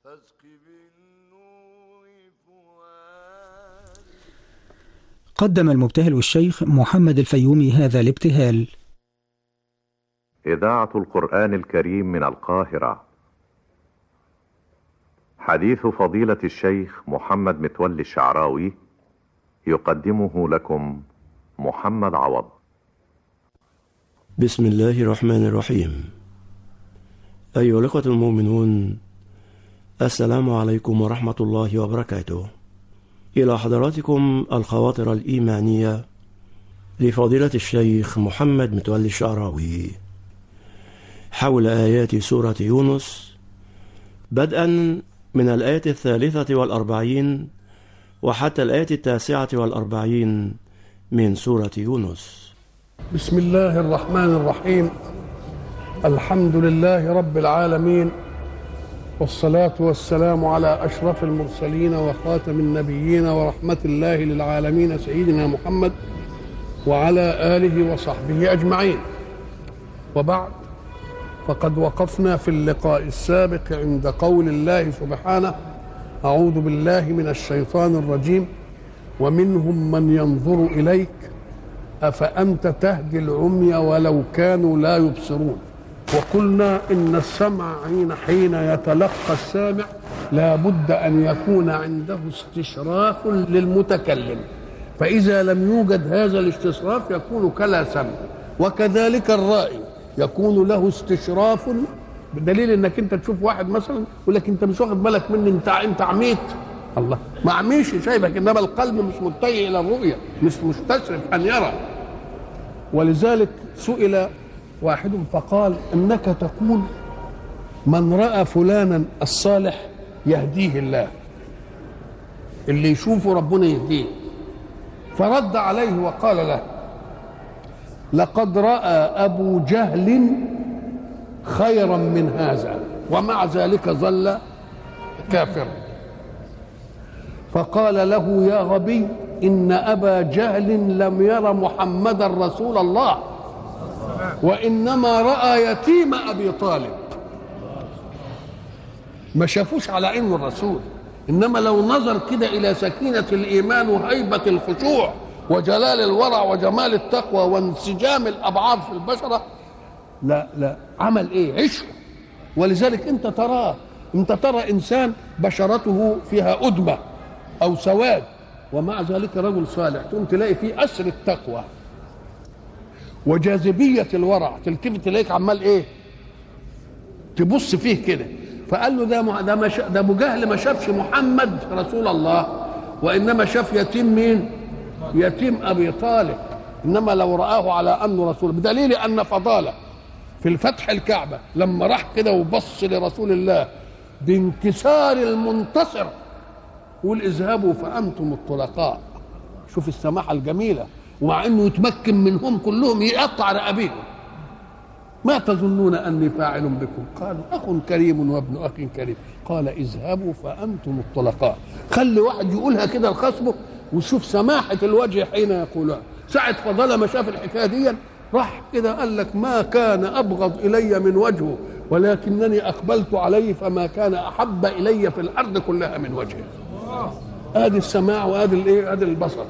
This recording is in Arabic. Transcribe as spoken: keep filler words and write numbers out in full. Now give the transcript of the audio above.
قدم المبتهل الشيخ محمد الفيومي هذا الابتهال. إذاعة القرآن الكريم من القاهرة. حديث فضيلة الشيخ محمد متولي الشعراوي يقدمه لكم محمد عوض. بسم الله الرحمن الرحيم. أيها الأخوة المؤمنون، السلام عليكم ورحمة الله وبركاته. إلى حضراتكم الخواطر الإيمانية لفضيلة الشيخ محمد متولي الشعراوي حول آيات سورة يونس، بدءا من الآية الثالثة والأربعين وحتى الآية التاسعة والأربعين من سورة يونس. بسم الله الرحمن الرحيم. الحمد لله رب العالمين، والصلاة والسلام على أشرف المرسلين وخاتم النبيين ورحمة الله للعالمين سيدنا محمد وعلى آله وصحبه أجمعين. وبعد، فقد وقفنا في اللقاء السابق عند قول الله سبحانه: أعوذ بالله من الشيطان الرجيم: ومنهم من ينظر إليك أفأنت تهدي العمي ولو كانوا لا يبصرون. وقلنا إن السمع حين يتلقى السامع لا بد أن يكون عنده استشراف للمتكلم، فإذا لم يوجد هذا الاستشراف يكون كلا سمع. وكذلك الرائي يكون له استشراف، بدليل انك انت تشوف واحد مثلا يقول لك انت مش واخد بالك مني، انت انت عميت. الله ما عميش، شايفك، انما القلب مش متجه الى الرؤيه، مش مستشرف ان يرى. ولذلك سئل واحد فقال: انك تقول من راى فلانا الصالح يهديه الله، اللي يشوفه ربنا يهديه. فرد عليه وقال له: لقد راى ابو جهل خيرا من هذا ومع ذلك ظل كافرا. فقال له: يا غبي، إن أبا جهل لم ير محمدا رسول الله، وإنما رأى يتيم أبي طالب. ما شافوش على عينه الرسول، إنما لو نظر كده إلى سكينة الإيمان وهيبة الخشوع وجلال الورع وجمال التقوى وانسجام الأبعاد في البشرة، لا لا عمل ايه؟ عشق. ولذلك انت تراه، انت ترى انسان بشرته فيها ادمه او سواد ومع ذلك رجل صالح، تقوم تلاقي فيه اثر التقوى وجاذبيه الورع، تلتفت تلاقيك عمال ايه؟ تبص فيه كده. فقال له: ده ده مش ده ابو جهل ما شافش محمد رسول الله، وانما شاف يتيم مين؟ يتيم ابي طالب. انما لو رآه على انه رسول، بدليل ان فضاله في الفتح الكعبة لما راح كده وبص لرسول الله بانكسار المنتصر، قول: اذهبوا فأنتم الطلقاء. شوف السماحة الجميلة، ومع انه يتمكن منهم كلهم يقطع رقابيهم. ما تظنون أني فاعل بكم؟ قالوا: أخ كريم وابن أخ كريم. قال: اذهبوا فأنتم الطلقاء. خلي واحد يقولها كده لخصمه وشوف سماحة الوجه حين يقولها. ساعة فضل ما شاف الحكاية دي راح كده قال لك: ما كان أبغض إلي من وجهه ولكنني أقبلت عليه فما كان أحب إلي في الأرض كلها من وجهه. آدي السماع وآدي الإيه؟ آدي البصر.